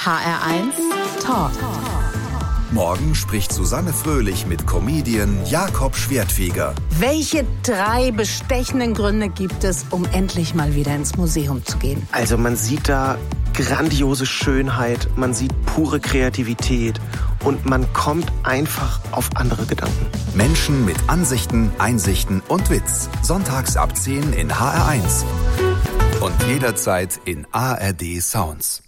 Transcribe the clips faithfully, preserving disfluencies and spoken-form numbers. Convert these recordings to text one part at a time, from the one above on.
H R eins Talk. Morgen spricht Susanne Fröhlich mit Comedian Jakob Schwertfeger. Welche drei bestechenden Gründe gibt es, um endlich mal wieder ins Museum zu gehen? Also man sieht da grandiose Schönheit, man sieht pure Kreativität und man kommt einfach auf andere Gedanken. Menschen mit Ansichten, Einsichten und Witz. Sonntags ab zehn in H R eins. Und jederzeit in A R D Sounds.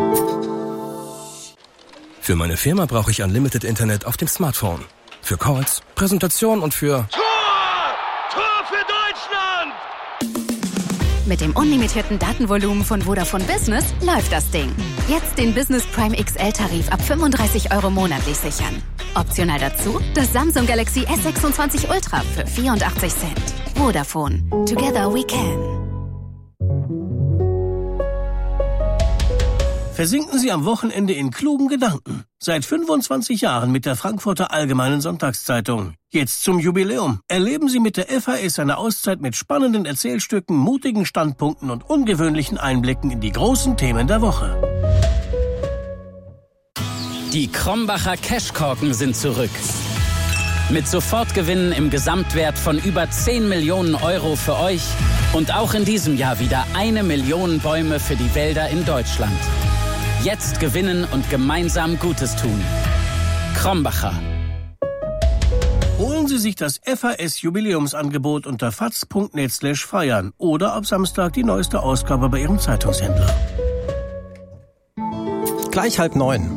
Für meine Firma brauche ich Unlimited Internet auf dem Smartphone. Für Calls, Präsentation und für... Tor! Tor für Deutschland! Mit dem unlimitierten Datenvolumen von Vodafone Business läuft das Ding. Jetzt den Business Prime X L-Tarif ab fünfunddreißig Euro monatlich sichern. Optional dazu das Samsung Galaxy S sechsundzwanzig Ultra für vierundachtzig Cent. Vodafone. Together we can. Versinken Sie am Wochenende in klugen Gedanken. Seit fünfundzwanzig Jahren mit der Frankfurter Allgemeinen Sonntagszeitung. Jetzt zum Jubiläum. Erleben Sie mit der F A S eine Auszeit mit spannenden Erzählstücken, mutigen Standpunkten und ungewöhnlichen Einblicken in die großen Themen der Woche. Die Krombacher Cashkorken sind zurück. Mit Sofortgewinnen im Gesamtwert von über zehn Millionen Euro für euch und auch in diesem Jahr wieder eine Million Bäume für die Wälder in Deutschland. Jetzt gewinnen und gemeinsam Gutes tun. Krombacher. Holen Sie sich das F A S-Jubiläumsangebot unter faz punkt net slash feiern oder ab Samstag die neueste Ausgabe bei Ihrem Zeitungshändler. Gleich halb neun.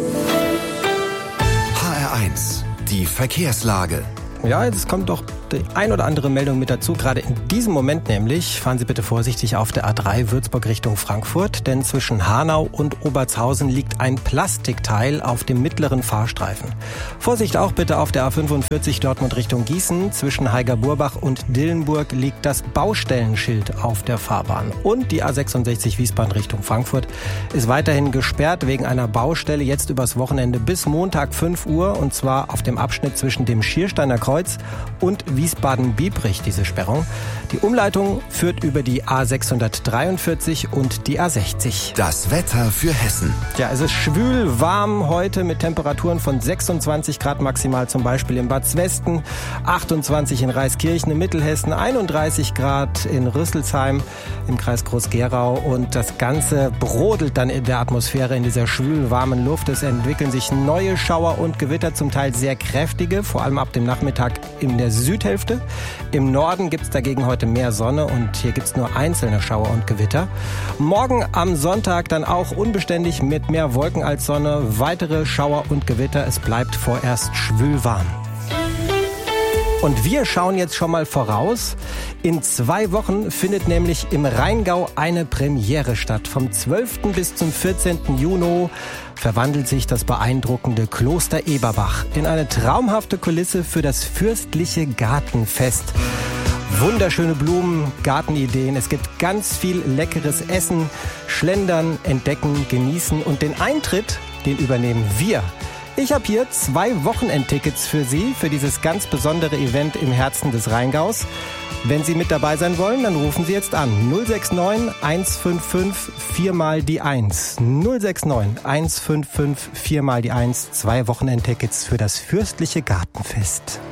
H R eins. Die Verkehrslage. Ja, jetzt kommt doch die ein oder andere Meldung mit dazu. Gerade in diesem Moment nämlich, fahren Sie bitte vorsichtig auf der A drei Würzburg Richtung Frankfurt, denn zwischen Hanau und Obertshausen liegt ein Plastikteil auf dem mittleren Fahrstreifen. Vorsicht auch bitte auf der A fünfundvierzig Dortmund Richtung Gießen. Zwischen Heigerburbach und Dillenburg liegt das Baustellenschild auf der Fahrbahn. Und die A sechsundsechzig Wiesbaden Richtung Frankfurt ist weiterhin gesperrt wegen einer Baustelle jetzt übers Wochenende bis Montag fünf Uhr, und zwar auf dem Abschnitt zwischen dem Schiersteiner Kreuz und Wiesbaden-Biebrich, diese Sperrung. Die Umleitung führt über die A sechshundertdreiundvierzig und die A sechzig. Das Wetter für Hessen. Ja, es ist schwül warm heute mit Temperaturen von sechsundzwanzig Grad maximal, zum Beispiel in Bad Zwesten, achtundzwanzig in Reiskirchen in Mittelhessen, einunddreißig Grad in Rüsselsheim im Kreis Groß-Gerau, und das Ganze brodelt dann in der Atmosphäre, in dieser schwül warmen Luft. Es entwickeln sich neue Schauer und Gewitter, zum Teil sehr kräftige, vor allem ab dem Nachmittag in der Südhälfte. Im Norden gibt es dagegen heute mehr Sonne und hier gibt es nur einzelne Schauer und Gewitter. Morgen am Sonntag dann auch unbeständig mit mehr Wolken als Sonne. Weitere Schauer und Gewitter. Es bleibt vorerst schwül warm. Und wir schauen jetzt schon mal voraus. In zwei Wochen findet nämlich im Rheingau eine Premiere statt. Vom zwölften bis zum vierzehnten Juni verwandelt sich das beeindruckende Kloster Eberbach in eine traumhafte Kulisse für das fürstliche Gartenfest. Wunderschöne Blumen, Gartenideen. Es gibt ganz viel leckeres Essen, Schlendern, Entdecken, Genießen, und den Eintritt, den übernehmen wir. Ich habe hier zwei Wochenendtickets für Sie, für dieses ganz besondere Event im Herzen des Rheingaus. Wenn Sie mit dabei sein wollen, dann rufen Sie jetzt an. null sechs neun eins fünf fünf vier mal die eins. null sechs neun eins fünf fünf vier mal die eins. Zwei Wochenendtickets für das fürstliche Gartenfest.